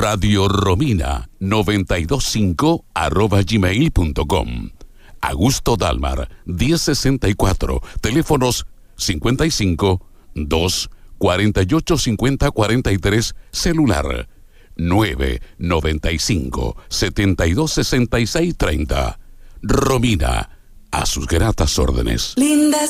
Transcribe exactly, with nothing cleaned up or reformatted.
Radio Romina noventa y dos punto cinco arroba gmail punto com. Augusto Dalmar, diez sesenta y cuatro, teléfonos cincuenta y cinco, dos, cuarenta y ocho, cincuenta, cuarenta y tres, celular nueve noventa y cinco, setenta y dos, sesenta y seis, treinta. Romina, a sus gratas órdenes. Lindas